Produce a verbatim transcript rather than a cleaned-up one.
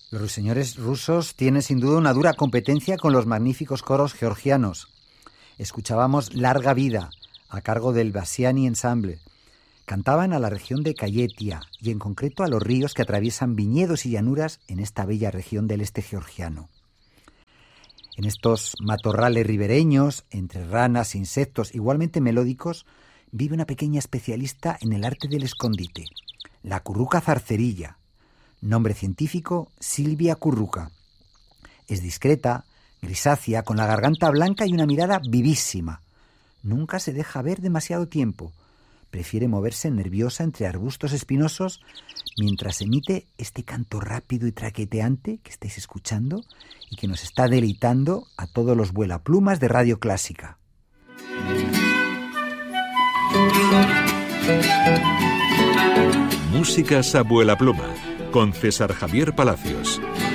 Los ruiseñores rusos tienen sin duda una dura competencia con los magníficos coros georgianos. Escuchábamos Larga Vida, a cargo del Bassiani Ensemble. Cantaban a la región de Kayetia y en concreto a los ríos que atraviesan viñedos y llanuras en esta bella región del este georgiano. En estos matorrales ribereños, entre ranas e insectos igualmente melódicos, vive una pequeña especialista en el arte del escondite, la curruca zarcerilla. Nombre científico, Silvia curruca. Es discreta, grisácea, con la garganta blanca y una mirada vivísima. Nunca se deja ver demasiado tiempo. Prefiere moverse nerviosa entre arbustos espinosos mientras emite este canto rápido y traqueteante que estáis escuchando y que nos está deleitando a todos los vuelaplumas de Radio Clásica. Músicas a vuelapluma con César Javier Palacios.